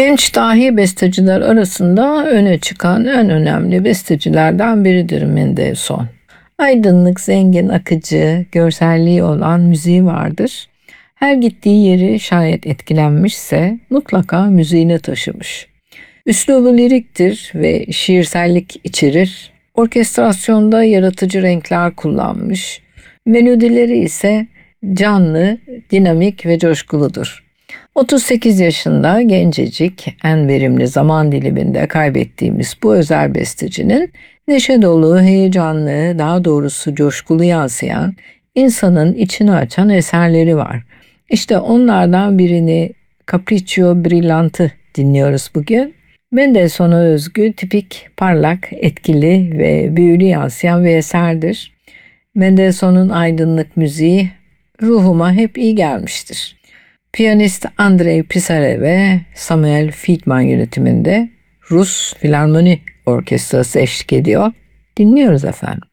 Genç dahi besteciler arasında öne çıkan en önemli bestecilerden biridir Mendelssohn. Aydınlık, zengin, akıcı, görselliği olan müziği vardır. Her gittiği yeri şayet etkilenmişse mutlaka müziğine taşımış. Üslubu liriktir ve şiirsellik içerir. Orkestrasyonda yaratıcı renkler kullanmış. Melodileri ise canlı, dinamik ve coşkuludur. 38 yaşında gencecik, en verimli zaman diliminde kaybettiğimiz bu özel bestecinin neşe dolu, heyecanlı, daha doğrusu coşkulu yansıyan, insanın içini açan eserleri var. İşte onlardan birini Capriccio Brillante dinliyoruz bugün. Mendelssohn'a özgü, tipik, parlak, etkili ve büyülü yansıyan bir eserdir. Mendelssohn'un aydınlık müziği ruhuma hep iyi gelmiştir. Piyanist Andrei Pisarev ve Samuel Friedman yönetiminde Rus Filarmoni Orkestrası eşlik ediyor. Dinliyoruz efendim.